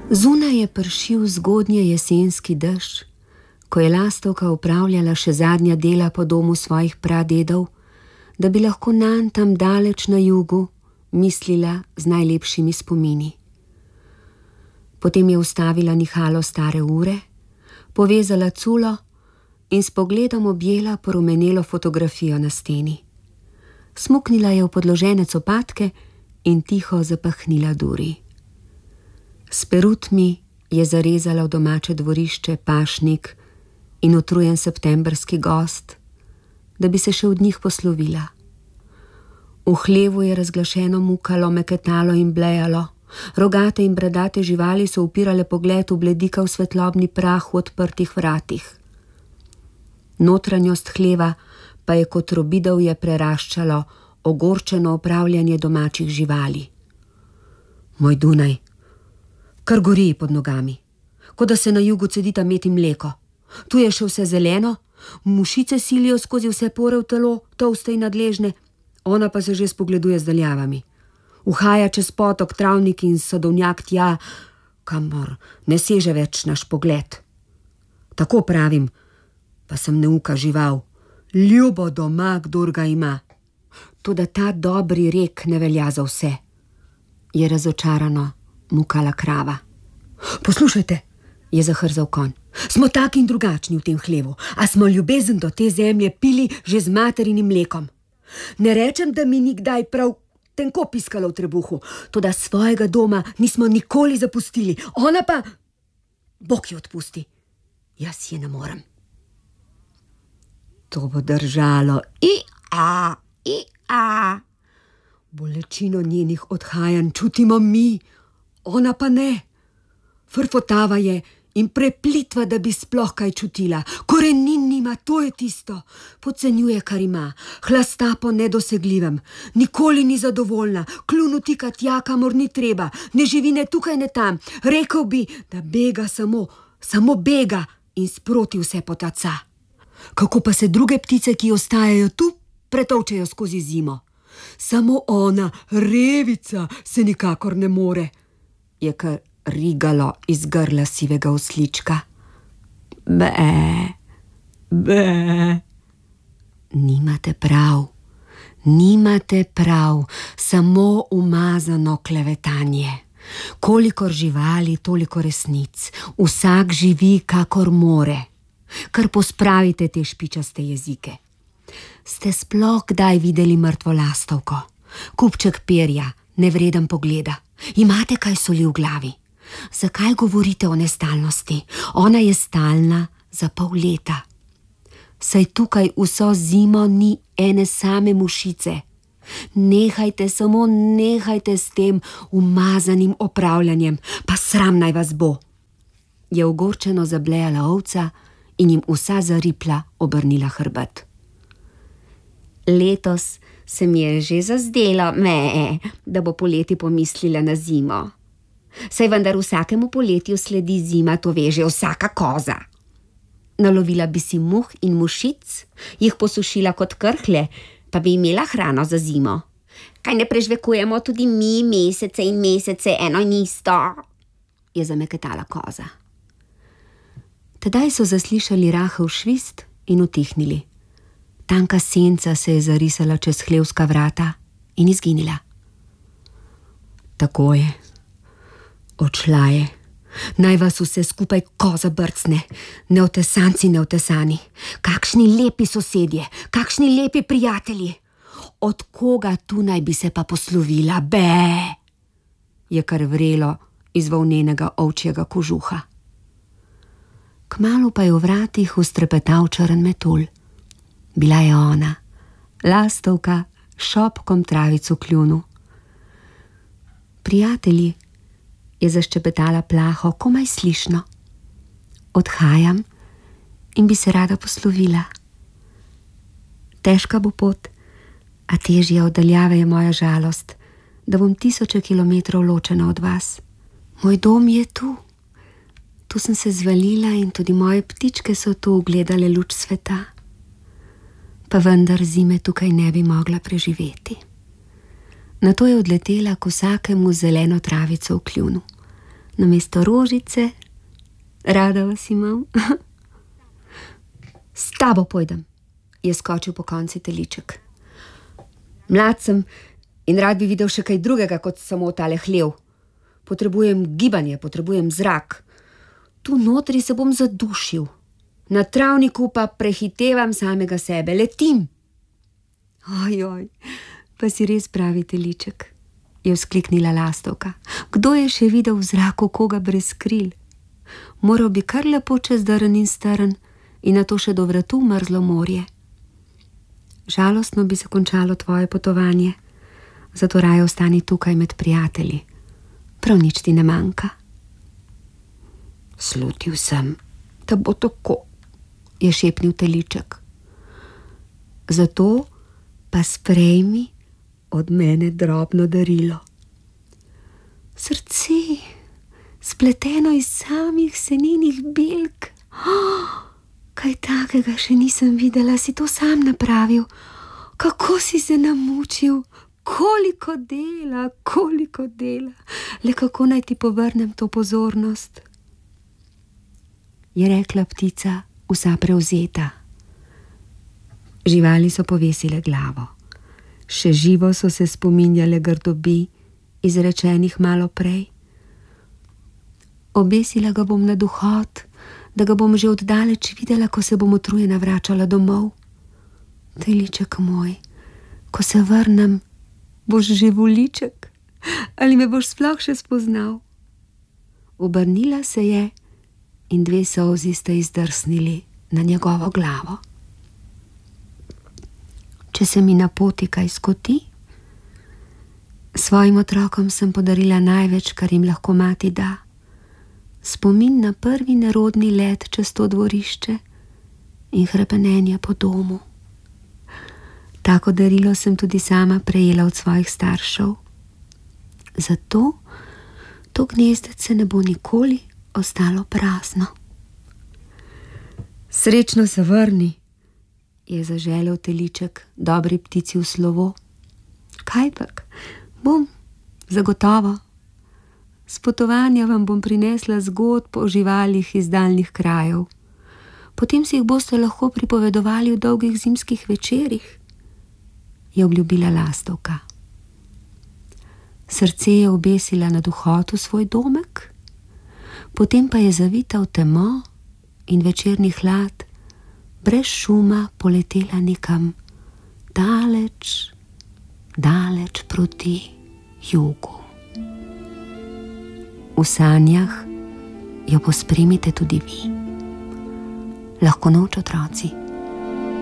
Zunaj je pršil zgodnje jesenski dež, ko je lastovka opravljala še zadnja dela po domu svojih pradedov, da bi lahko nanj tam daleč na jugu mislila z najlepšimi spomini. Potem je ustavila nihalo stare ure, povezala culo in s pogledom objela porumenelo fotografijo na steni. Smuknila je v podložene copatke in tiho zapahnila duri. S perutmi je zarezala v domače dvorišče pašnik in utrujen septembrski gost, da bi se še od njih poslovila. V hlevu je razglašeno mukalo, meketalo in blejalo. Rogate in bradate živali so upirale pogled v bledikav svetlobni prah v odprtih vratih. Notranjost hleva pa je kot robidovje preraščalo ogorčeno opravljanje domačih živali. Moj Dunaj, kar gori pod nogami, kot da se na jugu cedita med in mleko. Tu je še vse zeleno, mušice silijo skozi vse pore v telo, tolste in nadležne, ona pa se že spogleduje z daljavami. Uhaja čez potok, travnik in sadovnjak tja, kamor ne seže več naš pogled. Tako pravim, pa sem neuka žival, ljubo doma, kdor ga ima. Toda ta dobri rek ne velja za vse, je razočarano mukala krava. Poslušajte, je zahrzal konj, smo taki in drugačni v tem hlevu, a smo ljubezen do te zemlje pili že z materinim mlekom. Ne rečem, da mi ni kdaj prav tenko piskalo v trebuhu, toda svojega doma nismo nikoli zapustili, ona pa, Bog jo odpusti, jaz je ne morem. To bo držalo, bolečino njenih odhajanj čutimo mi, ona pa ne. Frfotava je in preplitva, da bi sploh kaj čutila. Korenin nima, to je tisto. Podcenjuje, kar ima. Hlasta po nedosegljivem. Nikoli ni zadovoljna. Kljun utika tja, kamor ni treba. Ne živi ne tukaj, ne tam. Rekel bi, da bega samo bega in sproti vse potaca. Kako pa se druge ptice, ki ostajajo tu, pretovčejo skozi zimo. Samo ona, revica, se nikakor ne more. Je kar rigalo iz grla sivega oslička. Nimate prav, samo umazano klevetanje. Kolikor živali, toliko resnic. Vsak živi, kakor more. Kar pospravite te špičaste jezike. Ste sploh kdaj videli mrtvo lastovko? Kupček perja, nevreden pogleda. Imate kaj soli v glavi? Zakaj govorite o nestalnosti? Ona je stalna za pol leta. Saj tukaj vso zimo ni ene same mušice. Nehajte s tem umazanim opravljanjem, pa sram naj vas bo. Je ogorčeno zablejala ovca in jim vsa zaripla obrnila hrbet. Letos se mi je že zazdelo, da bo poleti pomislila na zimo. Saj vendar vsakemu poletju sledi zima, to ve že vsaka koza. Nalovila bi si muh in mušic, jih posušila kot krhlje, pa bi imela hrano za zimo. Kaj ne prežvekujemo tudi mi mesece in mesece eno in isto? Je zameketala koza. Tedaj so zaslišali rahel švist in utihnili. Tanka senca se je zarisala čez hlevska vrata in izginila. Tako je. Odšla je. Naj vas vse skupaj koza brcne. Neotesani. Kakšni lepi sosedje, kakšni lepi prijatelji. Od koga tu naj bi se pa poslovila? Je kar vrelo iz volnenega ovčjega kožuha. Kmalu pa je v vratih ustrepetal črn metulj. Bila je ona, lastovka, šopkom travic v kljunu. Prijatelji, je zaščepetala plaho, komaj slišno. Odhajam in bi se rada poslovila. Težka bo pot, a težja od daljave je moja žalost, da bom 1000 kilometrov ločena od vas. Moj dom je tu. Tu sem se zvalila in tudi moje ptičke so tu ugledale luč sveta. Pa vendar zime tukaj ne bi mogla preživeti. Nato je odletela k vsakemu zeleno travico v kljunu. namesto rožice, rada vas imam. S tabo pojdem, je skočil po konci teliček. Mlad sem in rad bi videl še kaj drugega kot samo tale hlev. Potrebujem gibanje, potrebujem zrak. Tu notri se bom zadušil. Na travniku pa prehitevam samega sebe, letim. Ojoj, pa si res pravi teliček, je vzkliknila lastovka. Kdo je še videl v zraku koga brez kril? Moral bi kar lepo čez drn in strn in nato še do vratu mrzlo morje. Žalostno bi se končalo tvoje potovanje, zato raje ostani tukaj med prijatelji. Prav nič ti ne manjka. Slutil sem, da bo tako, je šepnil teliček. Zato pa sprejmi od mene drobno darilo. Srce, spleteno iz samih senenih belk. Kaj takega še nisem videla, si to sam napravil. Kako si se namučil, koliko dela. Le kako naj ti povrnem to pozornost? Je rekla ptica, vsa prevzeta. Živali so povesile glavo. Še živo so se spominjale grdobi, izrečenih malo prej. Obesila ga bom na duhot, da ga bom že oddaleč videla, ko se bom utrujena vračala domov. Teliček moj, ko se vrnem, boš že voliček, ali me boš sploh še spoznal? Obrnila se je in 2 solzi sta izdrsnili na njegovo glavo. Če se mi na poti kaj skoti, svojim otrokom sem podarila največ, kar jim lahko mati da. Spomin na prvi nerodni let čez to dvorišče in hrepenenje po domu. Tako darilo sem tudi sama prejela od svojih staršev. Zato to gnezdece ne bo nikoli ostalo prazno. Srečno se vrni, je zaželel teliček dobri ptici v slovo. Kajpak, bom, zagotovo. S potovanja vam bom prinesla zgodb o živalih iz daljnih krajev. Potem si jih boste lahko pripovedovali v dolgih zimskih večerih, je obljubila lastovka. Srce je obesila na duhotu svoj domek, potem pa je zavita v temo in večerni hlad brez šuma poletela nekam daleč, daleč proti jugu. V sanjah jo pospremite tudi vi. Lahko noč, otroci.